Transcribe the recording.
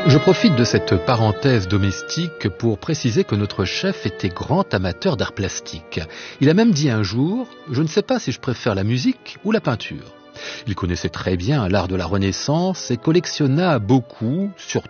Je profite de cette parenthèse domestique pour préciser que notre chef était grand amateur d'art plastique. Il a même dit un jour « Je ne sais pas si je préfère la musique ou la peinture ». Il connaissait très bien l'art de la Renaissance et collectionna beaucoup, surtout